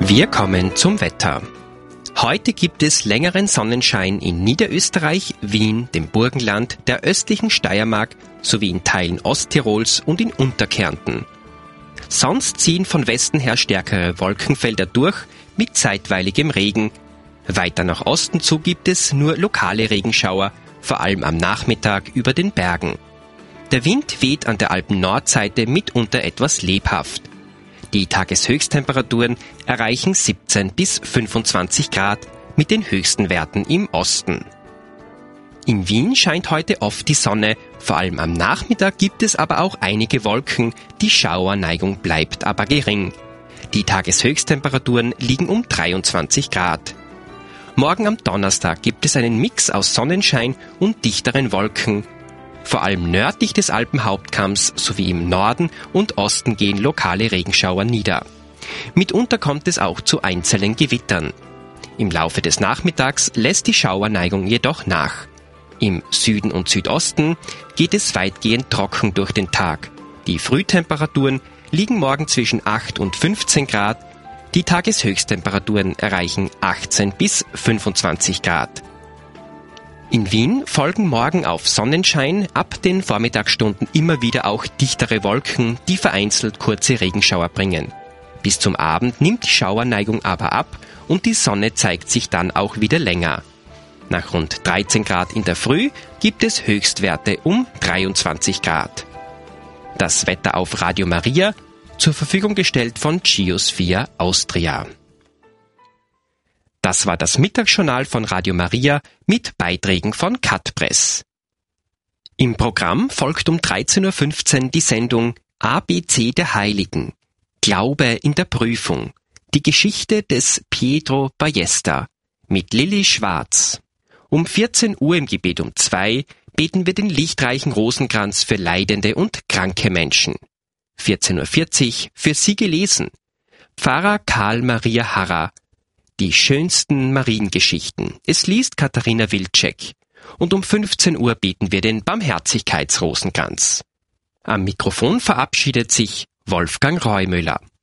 Wir kommen zum Wetter. Heute gibt es längeren Sonnenschein in Niederösterreich, Wien, dem Burgenland, der östlichen Steiermark sowie in Teilen Osttirols und in Unterkärnten. Sonst ziehen von Westen her stärkere Wolkenfelder durch mit zeitweiligem Regen. Weiter nach Osten zu gibt es nur lokale Regenschauer, vor allem am Nachmittag über den Bergen. Der Wind weht an der Alpen-Nordseite mitunter etwas lebhaft. Die Tageshöchsttemperaturen erreichen 17 bis 25 Grad mit den höchsten Werten im Osten. In Wien scheint heute oft die Sonne, vor allem am Nachmittag gibt es aber auch einige Wolken, die Schauerneigung bleibt aber gering. Die Tageshöchsttemperaturen liegen um 23 Grad. Morgen am Donnerstag gibt es einen Mix aus Sonnenschein und dichteren Wolken. Vor allem nördlich des Alpenhauptkamms sowie im Norden und Osten gehen lokale Regenschauer nieder. Mitunter kommt es auch zu einzelnen Gewittern. Im Laufe des Nachmittags lässt die Schauerneigung jedoch nach. Im Süden und Südosten geht es weitgehend trocken durch den Tag. Die Frühtemperaturen liegen morgen zwischen 8 und 15 Grad. Die Tageshöchsttemperaturen erreichen 18 bis 25 Grad. In Wien folgen morgen auf Sonnenschein ab den Vormittagsstunden immer wieder auch dichtere Wolken, die vereinzelt kurze Regenschauer bringen. Bis zum Abend nimmt die Schauerneigung aber ab und die Sonne zeigt sich dann auch wieder länger. Nach rund 13 Grad in der Früh gibt es Höchstwerte um 23 Grad. Das Wetter auf Radio Maria, zur Verfügung gestellt von Geosphere Austria. Das war das Mittagsjournal von Radio Maria mit Beiträgen von Katpress. Im Programm folgt um 13.15 Uhr die Sendung ABC der Heiligen. Glaube in der Prüfung. Die Geschichte des Pietro Ballesta mit Lilly Schwarz. Um 14 Uhr im Gebet um 2 beten wir den lichtreichen Rosenkranz für leidende und kranke Menschen. 14.40 Uhr für Sie gelesen. Pfarrer Karl Maria Harrer. Die schönsten Mariengeschichten. Es liest Katharina Wilczek. Und um 15 Uhr beten wir den Barmherzigkeitsrosenkranz. Am Mikrofon verabschiedet sich Wolfgang Reumüller.